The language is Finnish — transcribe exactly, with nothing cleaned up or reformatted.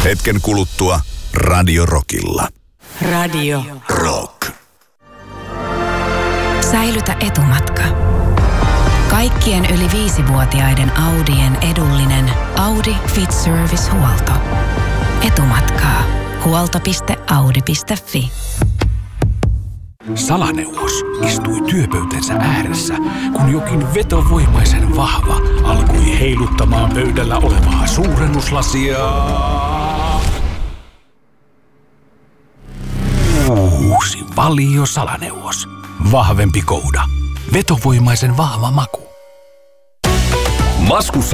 Hetken kuluttua Radio Rockilla. Radio Rock. Säilytä etumatka. Kaikkien yli viisivuotiaiden Audien edullinen Audi Fit Service-huolto. Etumatkaa. huolto piste audi piste fi. Salaneuvos istui työpöytänsä ääressä, kun jokin vetovoimaisen vahva alkoi heiluttamaan pöydällä olevaa suurennuslasia. Uusi Valio Salaneuvos. Vahvempi kouda. Vetovoimaisen vahva maku. Maskussa